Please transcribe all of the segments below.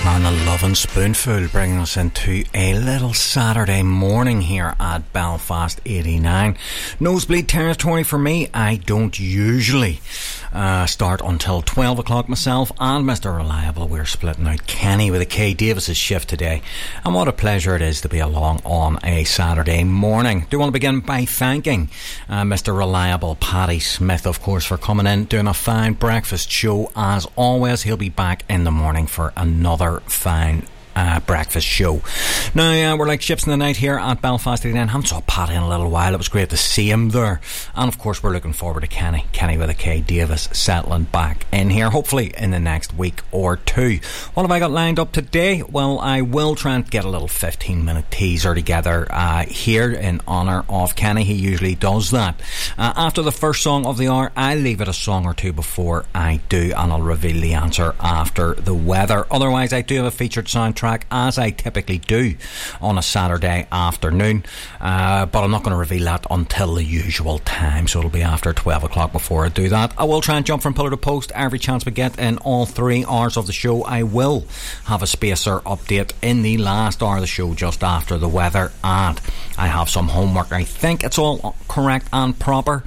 And a loving spoonful bringing us into a little Saturday morning here at Belfast 89. Nosebleed territory for me. I don't usually start until 12 o'clock myself, and Mr. Reliable, we're splitting out Kenny with a K Davis's shift today, and what a pleasure it is to be along on a Saturday morning. Do want to begin by thanking Mr. Reliable, Paddy Smith, of course, for coming in, doing a fine breakfast show as always. He'll be back in the morning for another fine breakfast show. Now we're like ships in the night here at Belfast 89. Haven't saw Paddy in a little while. It was great to see him there, and of course we're looking forward to Kenny with a K Davis settling back in here, hopefully in the next week or two. What have I got lined up today? Well, I will try and get a little 15-minute teaser together here in honour of Kenny. He usually does that. After the first song of the hour, I'll leave it a song or two before I do, and I'll reveal the answer after the weather. Otherwise, I do have a featured soundtrack, as I typically do on a Saturday afternoon, but I'm not going to reveal that until the usual time, so it'll be after 12 o'clock before I do that. I will try and jump from pillar to post every chance we get in all 3 hours of the show. I will have a spacer update in the last hour of the show just after the weather, and I have some homework. I think it's all correct and proper.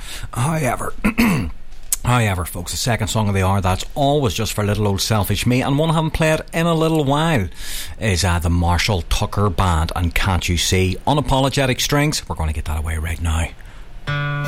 However, folks, the second song of the hour, that's always just for little old selfish me, and one I haven't played in a little while is the Marshall Tucker Band and Can't You See. Unapologetic Strings. We're going to get that away right now.